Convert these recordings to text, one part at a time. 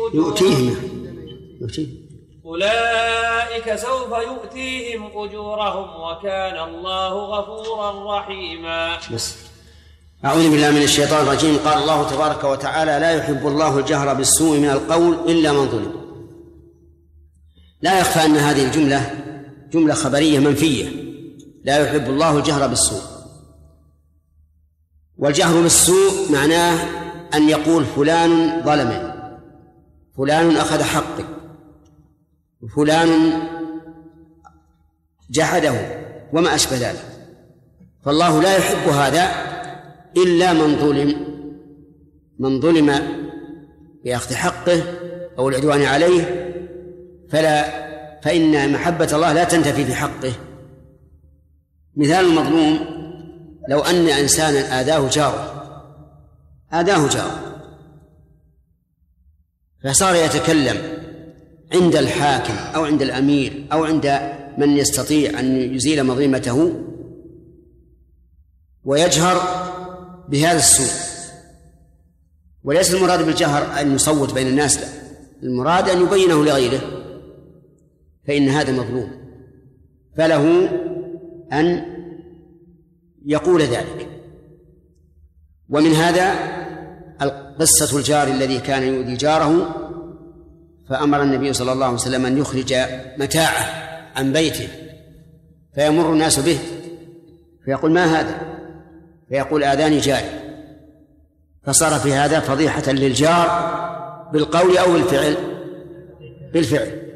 يؤتيهم أولئك سوف يؤتيهم أجورهم وكان الله غفورا رحيما. أعوذ بالله من الشيطان الرجيم. قال الله تبارك وتعالى: لا يحب الله الجهر بالسوء من القول إلا من ظلم. لا يخفى أن هذه الجملة جملة خبرية منفية. لا يحب الله الجهر بالسوء. والجهر بالسوء معناه أن يقول فلان ظلم، فلان أخذ حقي، فلان جحده وما أشبه ذلك. فالله لا يحب هذا إلا من ظلم بأخذ حقه أو العدوان عليه، فإن محبة الله لا تنتفي في حقه. مثال المظلوم: لو أن إنسانا آذاه جاره فصار يتكلم عند الحاكم أو عند الأمير أو عند من يستطيع أن يزيل مظلمته ويجهر بهذا السوء. وليس المراد بالجهر أن يصوت بين الناس، لا، المراد أن يبينه لغيره، فإن هذا مظلوم، فله أن يقول ذلك. ومن هذا قصة الجار الذي كان يؤذي جاره، فأمر النبي صلى الله عليه وسلم أن يخرج متاعه عن بيته، فيمر الناس به فيقول: ما هذا؟ فيقول: آذاني جاري. فصار في هذا فضيحة للجار بالقول أو بالفعل.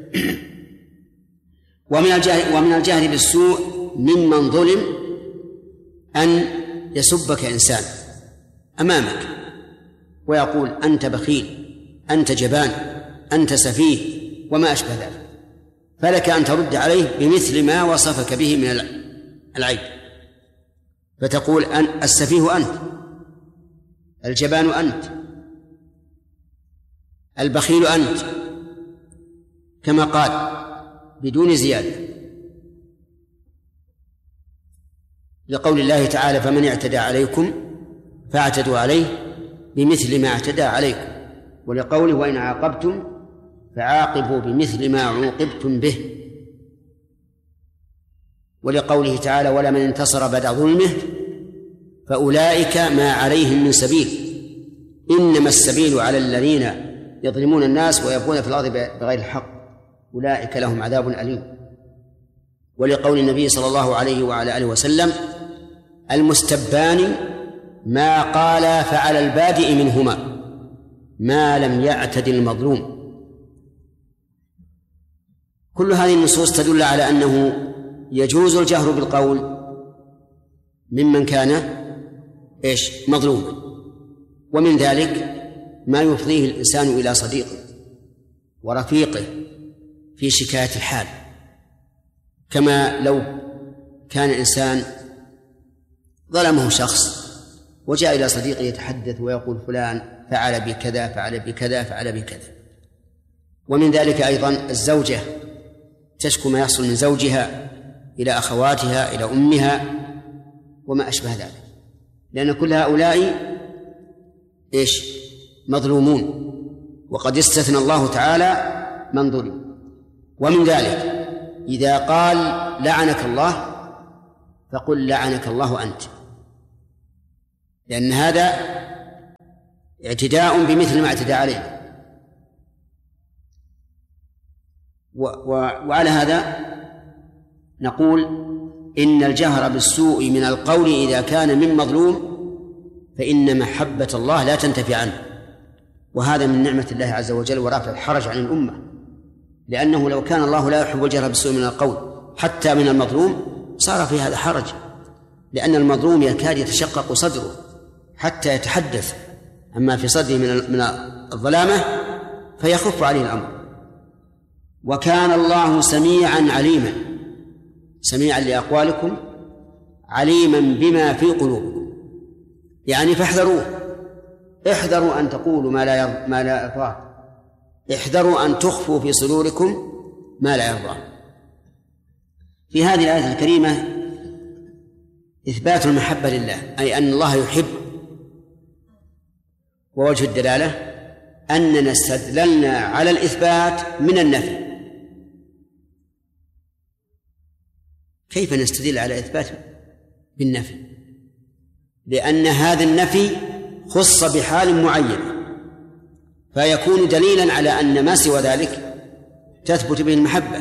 ومن الجهل بالسوء ممن ظلم أن يسبك إنسان أمامك ويقول: أنت بخيل، أنت جبان، أنت سفيه وما أشبه ذلك، فلك أن ترد عليه بمثل ما وصفك به من العيب، فتقول: السفيه أنت، الجبان أنت، البخيل أنت، كما قال بدون زيادة، لقول الله تعالى: فمن اعتدى عليكم فاعتدوا عليه بمثل ما اعتدى عليكم، ولقوله: وإن عاقبتم فعاقبوا بمثل ما عوقبتم به، ولقوله تعالى: ولمن انتصر بعد ظلمه فأولئك ما عليهم من سبيل إنما السبيل على الذين يظلمون الناس ويبغون في الأرض بغير الحق أولئك لهم عذاب أليم. ولقول النبي صلى الله عليه وعلى آله وسلم: المستبان ما قال فعلى البادئ منهما ما لم يعتد المظلوم. كل هذه النصوص تدل على أنه يجوز الجهر بالقول ممن كان مظلوما، ومن ذلك ما يفضيه الإنسان إلى صديقه ورفيقه في شكاية الحال، كما لو كان إنسان ظلمه شخص وجاء إلى صديقه يتحدث ويقول: فلان فعل بكذا فعل بكذا فعل بكذا. ومن ذلك أيضا الزوجة تشكو ما يحصل من زوجها إلى أخواتها إلى أمها وما أشبه ذلك، لأن كل هؤلاء مظلومون، وقد استثنى الله تعالى من ظلم. ومن ذلك إذا قال لعنك الله فقل لعنك الله أنت، لأن هذا اعتداء بمثل ما اعتدى عليه. وعلى هذا نقول إن الجهر بالسوء من القول إذا كان من مظلوم فإن محبة الله لا تنتفي عنه، وهذا من نعمة الله عز وجل ورافع الحرج عن الأمة، لأنه لو كان الله لا يحب الجهر بالسوء من القول حتى من المظلوم صار في هذا حرج، لأن المظلوم يكاد يتشقق صدره حتى يتحدث عما في صدره من الظلامة فيخف عليه الأمر. وكان الله سميعا عليما، سميعا لأقوالكم عليما بما في قلوبكم، يعني فاحذروه، احذروا أن تقولوا ما لا يرضاه، احذروا أن تخفوا في صدوركم ما لا يرضاه. في هذه الآية الكريمة إثبات المحبة لله، أي أن الله يحب، ووجه الدلالة أننا استدللنا على الإثبات من النفي. كيف نستدل على إثبات بالنفي؟ لأن هذا النفي خص بحال معينة، فيكون دليلا على أن ما سوى ذلك تثبت به المحبة.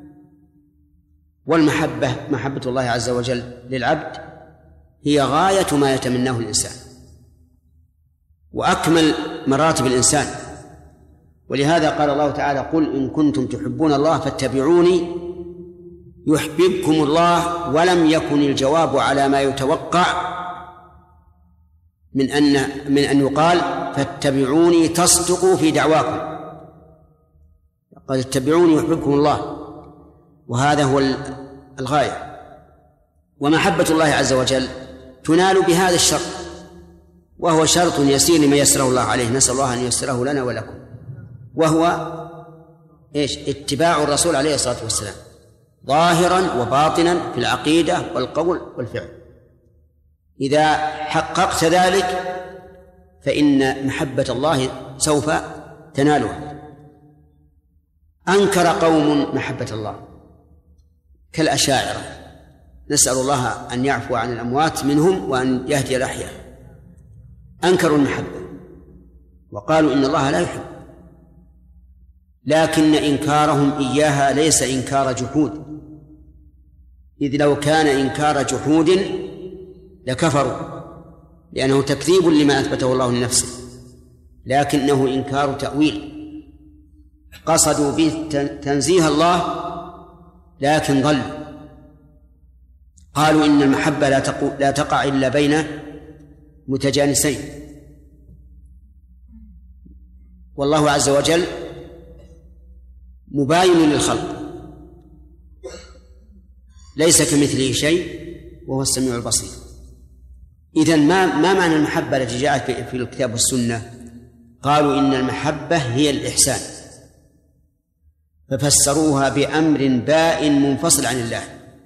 والمحبة محبة الله عز وجل للعبد هي غاية ما يتمناه الإنسان وأكمل مراتب الإنسان. ولهذا قال الله تعالى: قل إن كنتم تحبون الله فاتبعوني يحببكم الله. ولم يكن الجواب على ما يتوقع من أن يقال فاتبعوني تصدقوا في دعواكم. قال اتبعوني يحببكم الله، وهذا هو الغاية. ومحبة الله عز وجل تنال بهذا الشرط، وهو شرط يسير لما يسره الله عليه، نسأل الله أن يسره لنا ولكم، وهو اتباع الرسول عليه الصلاة والسلام ظاهرا وباطنا في العقيدة والقول والفعل. إذا حققت ذلك فإن محبة الله سوف تنالها. أنكر قوم محبة الله كالأشاعرة، نسأل الله أن يعفو عن الأموات منهم وأن يهدي الأحياء. أنكروا المحبة وقالوا إن الله لا يحب، لكن إنكارهم إياها ليس إنكار جحود، إذ لو كان إنكار جحود لكفروا، لأنه تكذيب لما أثبته الله لنفسه، لكنه إنكار تأويل. قصدوا به تنزيه الله لكن ضلوا. قالوا إن المحبة لا تقع إلا بين متجانسين، والله عز وجل مباين للخلق، ليس كمثله شيء وهو السميع البصير. إذن ما معنى المحبة التي جاءت في الكتاب والسنة؟ قالوا إن المحبة هي الإحسان، ففسروها بأمر بائن منفصل عن الله،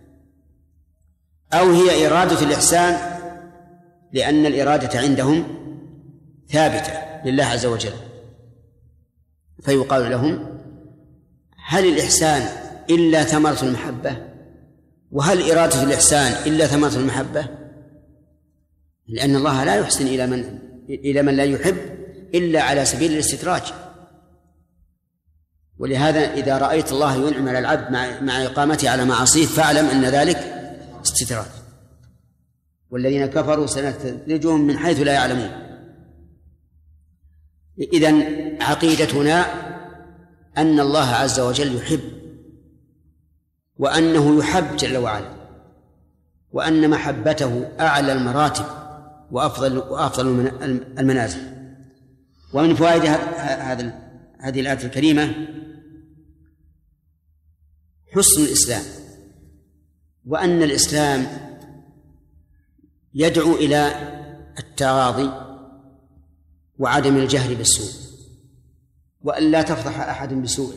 أو هي إرادة الإحسان لأن الإرادة عندهم ثابتة لله عز وجل، فيقال لهم: هل الإحسان إلا ثمرة المحبة؟ وهل إرادة الإحسان إلا ثمرة المحبة؟ لأن الله لا يحسن إلى من لا يحب إلا على سبيل الاستدراج. ولهذا إذا رأيت الله ينعم على العبد مع إقامته على معاصيه فاعلم أن ذلك استدراج. والذين كفروا سنستدرجهم من حيث لا يعلمون. إذن عقيدتنا أن الله عز وجل يحب، وأنه يحب جل وعلا، وأن محبته أعلى المراتب وأفضل المنازل. ومن فوائد هذه الآية الكريمة حسن الإسلام، وأن الإسلام يدعو إلى التغاضي وعدم الجهل بالسوء، وأن لا تفضح أحد بسوء.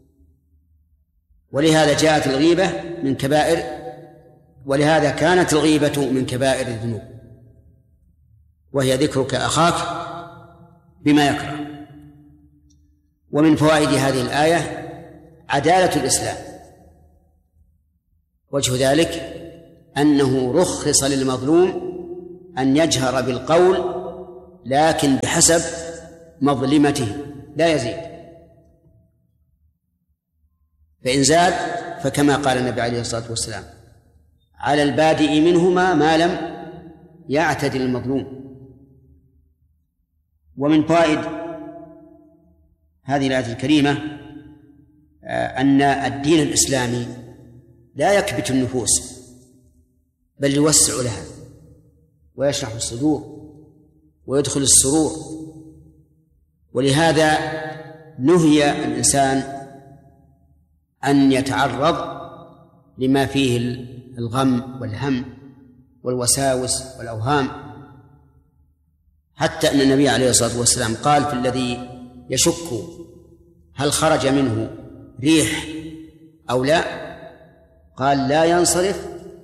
ولهذا جاءت الغيبة من كبائر، ولهذا كانت الغيبة من كبائر الذنوب، وهي ذكرك أخاك بما يكره. ومن فوائد هذه الآية عدالة الإسلام، وجه ذلك أنه رخص للمظلوم أن يجهر بالقول لكن بحسب مظلمته لا يزيد، فإن زاد فكما قال النبي عليه الصلاة والسلام: على البادئ منهما ما لم يعتدل المظلوم. ومن فوائد هذه الآية الكريمة أن الدين الإسلامي لا يكبت النفوس بل يوسع لها ويشرح الصدور ويدخل السرور. ولهذا نهي الإنسان أن يتعرض لما فيه الغم والهم والوساوس والأوهام، حتى أن النبي عليه الصلاة والسلام قال في الذي يشك هل خرج منه ريح أو لا، قال: لا ينصرف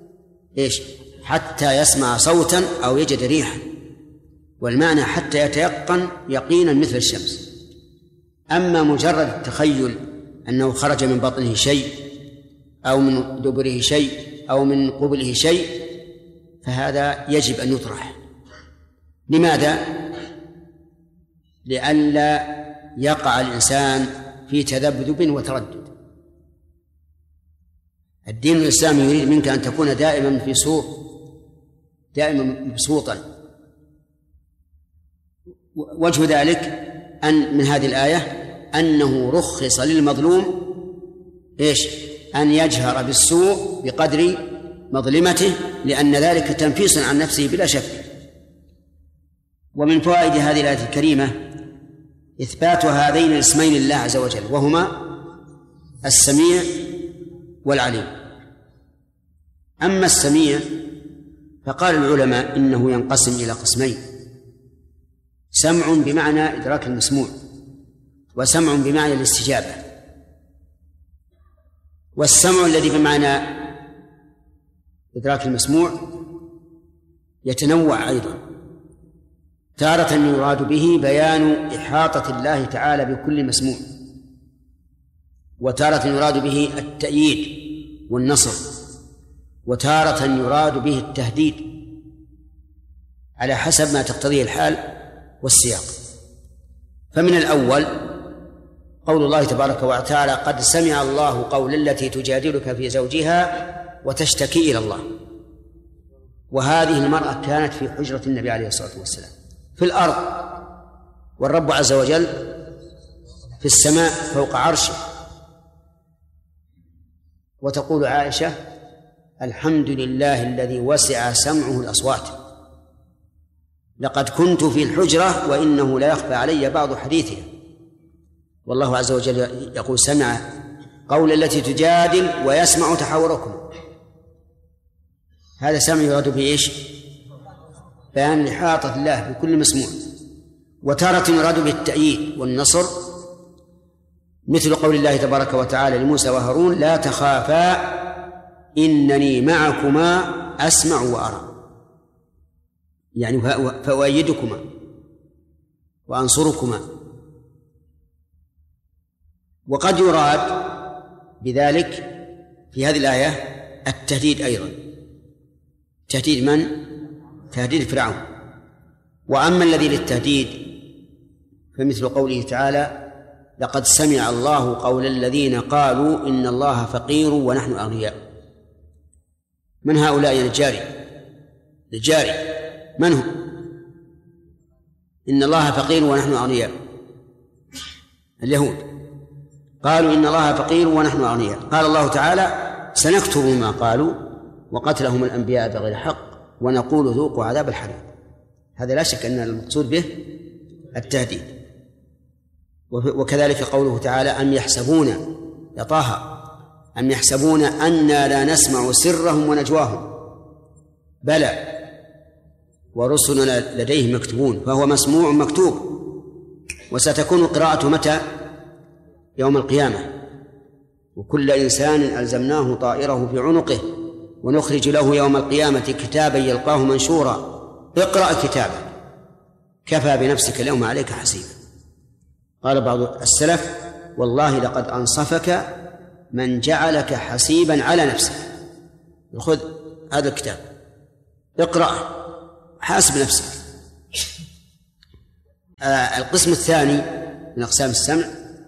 حتى يسمع صوتا أو يجد ريحا، والمعنى حتى يتيقن يقينا مثل الشمس. أما مجرد التخيل أنه خرج من بطنه شيء أو من دبره شيء أو من قبله شيء فهذا يجب أن يطرح. لماذا؟ لئلا يقع الإنسان في تذبذب وتردد. الدين الإسلامي يريد منك أن تكون دائما في سور، دائما مبسوطا. وجه ذلك أن من هذه الآية أنه رخص للمظلوم أن يجهر بالسوء بقدر مظلمته، لأن ذلك تنفيس عن نفسه بلا شك. ومن فوائد هذه الآية الكريمة إثبات هذين الاسمين لله عز وجل، وهما السميع والعليم. أما السميع فقال العلماء إنه ينقسم إلى قسمين: سمع بمعنى إدراك المسموع، وسمع بمعنى الاستجابة. والسمع الذي بمعنى إدراك المسموع يتنوع أيضا، تارة يراد به بيان إحاطة الله تعالى بكل مسموع، وتارة يراد به التأييد والنصر، وتارة يراد به التهديد على حسب ما تقتضيه الحال والسياق. فمن الأول قول الله تبارك وتعالى: قد سمع الله قول التي تجادلك في زوجها وتشتكي إلى الله. وهذه المرأة كانت في حجرة النبي عليه الصلاة والسلام في الأرض، والرب عز وجل في السماء فوق عرشه. وتقول عائشة: الحمد لله الذي وسع سمعه الأصوات، لقد كنت في الحجرة وإنه لا يخفى علي بعض حديثها. والله عز وجل يقول: سمع قول التي تجادل ويسمع تحاوركم. هذا سمع يراد به بيان إحاطة الله بكل مسموع. وتارة يراد به التأييد والنصر، مثل قول الله تبارك وتعالى لموسى وهارون: لا تخافا إنني معكما أسمع وأرى، يعني فأؤيدكما وأنصركما. وقد يراد بذلك في هذه الآية التهديد أيضا. تهديد من؟ تهديد فرعون. وأما الذي للتهديد فمثل قوله تعالى: لقد سمع الله قول الذين قالوا إن الله فقير ونحن أغنياء. من هؤلاء؟ الجاري من هم؟ إن الله فقير ونحن أغنياء. اليهود قالوا إن الله فقير ونحن أغنياء. قال الله تعالى: سنكتب ما قالوا وقتلهم الأنبياء بغير حق ونقول ذوقوا عذاب الحريق. هذا لا شك أن المقصود به التهديد. وكذلك قوله تعالى: أم يحسبون يا طه أم يحسبون أنا لا نسمع سرهم ونجواهم بلى ورسلنا لديهم مكتوبون. فهو مسموع مكتوب. وستكون قراءته متى؟ يوم القيامة. وكل إنسان ألزمناه طائره في عنقه ونخرج له يوم القيامة كتابا يلقاه منشورا اقرأ كتابك كفى بنفسك اليوم عليك حسيبا. قال بعض السلف: والله لقد أنصفك من جعلك حسيبا على نفسك. خذ هذا الكتاب اقرأ حاسب نفسك. القسم الثاني من أقسام السمع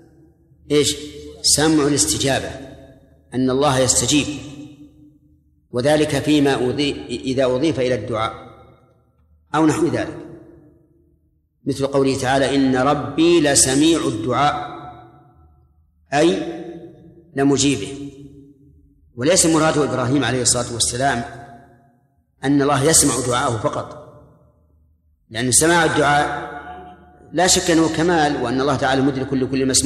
سمع الاستجابة، أن الله يستجيب، وذلك فيما إذا أضيف إلى الدعاء أو نحو ذلك، مثل قوله تعالى: إن ربي لسميع الدعاء، أي لمجيبه. وليس مراده إبراهيم عليه الصلاة والسلام أن الله يسمع دعاءه فقط، لأن سماع الدعاء لا شك أنه كمال، وأن الله تعالى مدرك لكل مسموع.